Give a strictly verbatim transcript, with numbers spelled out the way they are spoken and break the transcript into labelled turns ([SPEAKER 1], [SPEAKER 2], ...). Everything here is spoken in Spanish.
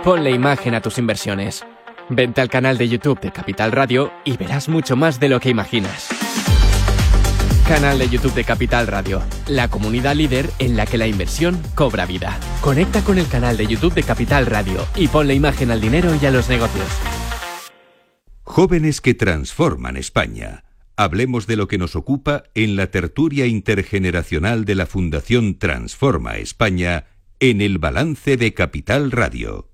[SPEAKER 1] Ponle imagen a tus inversiones. Vente al canal de YouTube de Capital Radio y verás mucho más de lo que imaginas. Canal de YouTube de Capital Radio, la comunidad líder en la que la inversión cobra vida. Conecta con el canal de YouTube de Capital Radio y ponle imagen al dinero y a los negocios.
[SPEAKER 2] Jóvenes que transforman España. Hablemos de lo que nos ocupa en la tertulia intergeneracional de la Fundación Transforma España en el balance de Capital Radio.